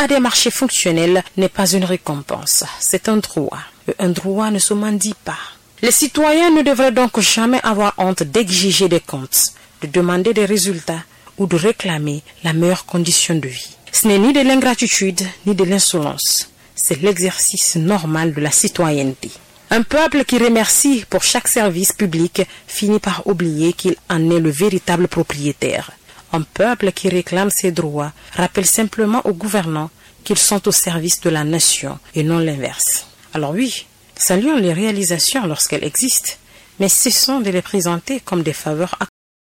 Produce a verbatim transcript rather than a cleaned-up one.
à des marchés fonctionnels n'est pas une récompense, c'est un droit. Et un droit ne se mendie pas. Les citoyens ne devraient donc jamais avoir honte d'exiger des comptes, de demander des résultats ou de réclamer la meilleure condition de vie. Ce n'est ni de l'ingratitude ni de l'insolence, c'est l'exercice normal de la citoyenneté. Un peuple qui remercie pour chaque service public finit par oublier qu'il en est le véritable propriétaire. Un peuple qui réclame ses droits rappelle simplement aux gouvernants qu'ils sont au service de la nation et non l'inverse. Alors oui, saluons les réalisations lorsqu'elles existent, mais cessons de les présenter comme des faveurs